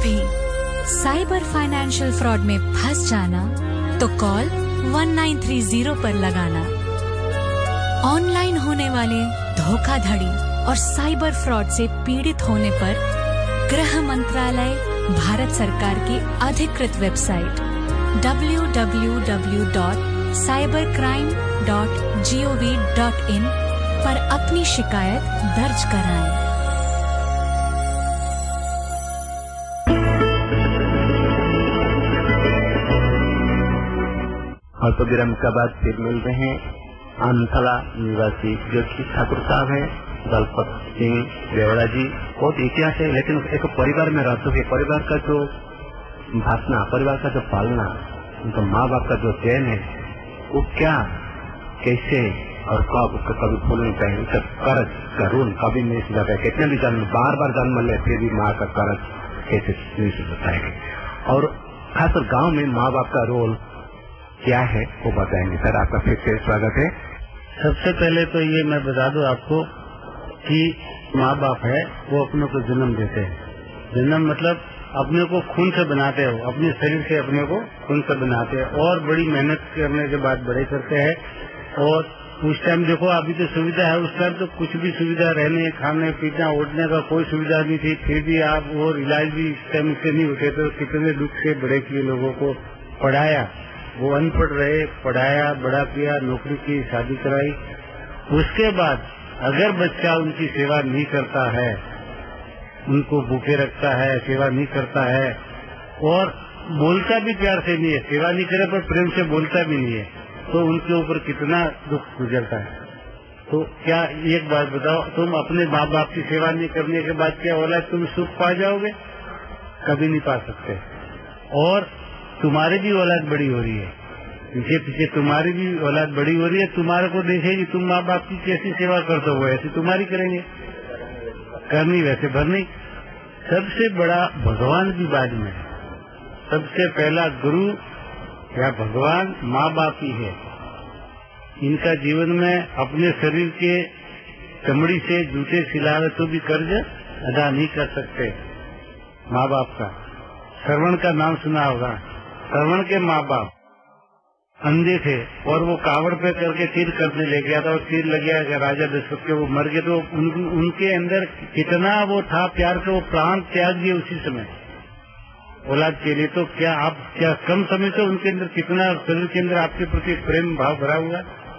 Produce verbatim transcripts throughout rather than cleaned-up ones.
भी cyber financial fraud में फंस जाना तो call one nine three zero पर लगाना। ऑनलाइन होने वाले धोखाधड़ी और साइबर फ्रॉड से पीड़ित होने पर गृह मंत्रालय, भारत सरकार की अधिकृत website W W W dot cyber crime dot G O V dot in पर अपनी शिकायत दर्ज कराएं। अल्पविराम के बाद फिर मिल रहे हैं आनथला निवासी जो कि ठाकुर साहब है, दलपत सिंह देवड़ा जी। बहुत इतिहास है, लेकिन एक परिवार में रहते हुए परिवार का जो भाषना, परिवार का जो पालना, उनका माँ बाप का जो चयन है, वो क्या, कैसे और कब उसका कभी भूल नहीं पाए। उसका कर्ज का ऋण कभी नहीं सुझा पाए। कितने भी जन्म, बार बार जन्म ले फिर भी माँ का कर्ज कैसे नहीं सुझा पाएंगे। और खासकर गांव में माँ बाप का रोल क्या है वो बताएंगे। सर आपका फिर से स्वागत है। सबसे पहले तो ये मैं बता दूं आपको कि माँ बाप है वो अपने को जन्म देते हैं। जन्म मतलब अपने को खून से बनाते हो, अपने शरीर से अपने को खून से बनाते हैं और बड़ी मेहनत करने के बाद बड़े करते हैं। और उस टाइम देखो अभी तो सुविधा है, उस टाइम तो कुछ भी सुविधा, रहने खाने पीने उठने का कोई सुविधा नहीं थी। फिर भी आप वो इलाज भी इस टाइम से नहीं होते तो कितने दुख से बड़े किए, लोगों को पढ़ाया, वो अनपढ़ रहे, पढ़ाया, बड़ा किया, नौकरी की, शादी कराई। उसके बाद अगर बच्चा उनकी सेवा नहीं करता है, उनको भूखे रखता है, सेवा नहीं करता है और बोलता भी प्यार से नहीं है, सेवा नहीं करे पर प्रेम से बोलता भी नहीं है, तो उनके ऊपर कितना दुख गुजरता है। तो क्या एक बात बताओ, तुम अपने माँ बाप की सेवा नहीं करने के बाद क्या औलाद तुम सुख पा जाओगे? कभी नहीं पा सकते। और तुम्हारी भी औलाद बड़ी हो रही है, पीछे पीछे तुम्हारी भी औलाद बड़ी हो रही है, तुम्हारे को देखेगी, तुम माँ बाप की कैसी सेवा करते हो ऐसी तुम्हारी करेंगे, करनी वैसे भरनी। सबसे बड़ा भगवान की बाद में, सबसे पहला गुरु या भगवान माँ बाप ही है। इनका जीवन में अपने शरीर के चमड़ी से जूते सिलावे तो भी कर्ज अदा नहीं कर सकते माँ बाप का। श्रवण का नाम सुना होगा, श्रवण के माँ बाप अंधे थे और वो कावड़ पे करके तीर करने ले गया था और तीर लग गया राजा दशरथ के, वो मर गए। तो उन, उनके अंदर कितना वो था प्यार के, वो प्राण त्याग दिए उसी समय औलाद के लिए। तो क्या आप क्या कम समझते हो उनके अंदर कितना शरीर के अंदर आपके प्रति प्रेम भाव भरा हुआ?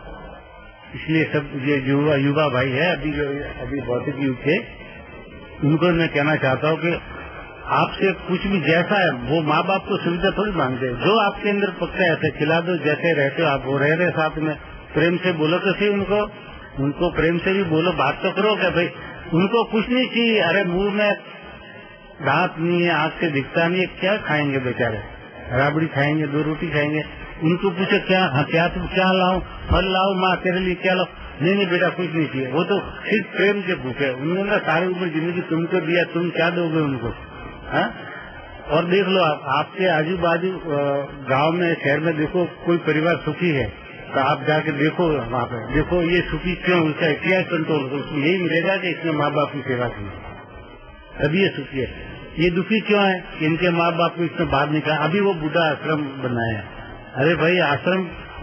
इसलिए सब ये युवा युवा भाई है अभी जो अभी भौतिक युग के, उनको मैं कहना चाहता हूँ कि आपसे कुछ भी जैसा है, वो माँ बाप को सुविधा थोड़ी मांगते हैं। जो आपके अंदर पक्का है ऐसे खिला दो, जैसे रहते हो आप वो रह रहे साथ में, प्रेम से बोलो तो सही उनको, उनको प्रेम से भी बोलो, बात तो करो क्या भाई। उनको कुछ नहीं चाहिए, अरे मुंह में दांत नहीं है, आँख से दिखता नहीं है, क्या खाएंगे बेचारे? राबड़ी खाएंगे, दो रोटी खाएंगे। उनको पूछो क्या, हाँ क्या तुम क्या लाओ, फल लाओ माँ तेरे लिए, क्या लाओ? नहीं नहीं बेटा कुछ नहीं चाहिए। वो तो सिर्फ प्रेम से भूखे, उन्होंने सारी उम्र जिंदगी तुमको दिया, तुम क्या दोगे उनको? हा? और देख लो आप, आपके आजू बाजू गांव में, शहर में देखो कोई परिवार सुखी है तो आप जाके देखो वहाँ पे, देखो ये सुखी क्यों, उसका क्या कंट्रोल, उसको यही मिलेगा कि इसने माँ बाप की सेवा की, तभी ये सुखी है। ये दुखी क्यों है? इनके माँ बाप को इसने बाहर निकाला, अभी वो बुढ़ा आश्रम बनाया। अरे भाई आश्रम,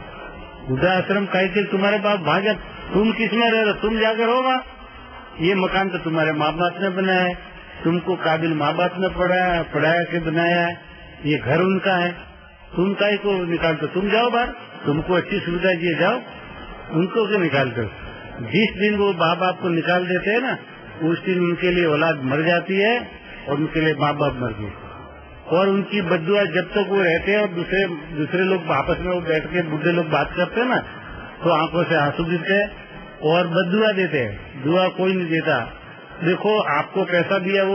बुढ़ा आश्रम का के तुम्हारे बाप भागा, तुम किस में रह रहे, तुम जाकर होगा। ये मकान तो तुम्हारे माँ बाप ने बनाया है, तुमको काबिल माँ बाप ने पढ़ाया पढ़ाया के बनाया है, ये घर उनका है, तुम काहे को निकालते? तुम जाओ बाहर, तुमको अच्छी सुविधा दिए जाओ, उनको क्यों निकालते? जिस दिन वो माँ बाप को निकाल देते हैं ना, उस दिन उनके लिए औलाद मर जाती है और उनके लिए माँ बाप मर गए। और उनकी बद्दुआ जब तक वो रहते हैं और दूसरे दूसरे लोग आपस में वो बैठ के बुढ़े लोग बात करते हैं ना, तो आंखों से आंसू गिरते हैं और बद्दुआ देते हैं, दुआ कोई नहीं देता। देखो आपको कैसा दिया वो